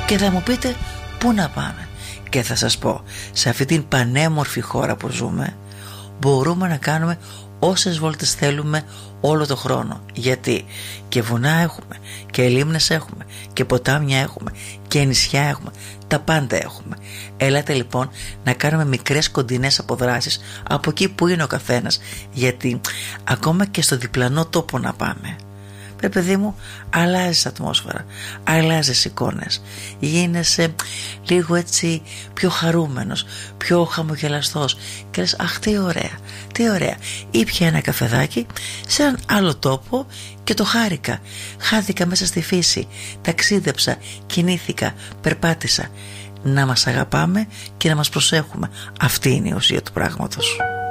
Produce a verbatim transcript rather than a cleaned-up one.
Και θα μου πείτε πού να πάμε. Και θα σας πω, σε αυτή την πανέμορφη χώρα που ζούμε μπορούμε να κάνουμε όσες βόλτες θέλουμε όλο το χρόνο. Γιατί και βουνά έχουμε, και λίμνες έχουμε, και ποτάμια έχουμε, και νησιά έχουμε. Τα πάντα έχουμε. Ελάτε λοιπόν να κάνουμε μικρές κοντινές αποδράσεις από εκεί που είναι ο καθένας. Γιατί ακόμα και στο διπλανό τόπο να πάμε, ρε παιδί μου, αλλάζεις ατμόσφαιρα, αλλάζεις εικόνες, γίνεσαι λίγο έτσι πιο χαρούμενος, πιο χαμογελαστός και λες αχ τι ωραία, τι ωραία. Ήπια ένα καφεδάκι σε έναν άλλο τόπο και το χάρηκα. Χάθηκα μέσα στη φύση, ταξίδεψα, κινήθηκα, περπάτησα. Να μας αγαπάμε και να μας προσέχουμε. Αυτή είναι η ουσία του πράγματος.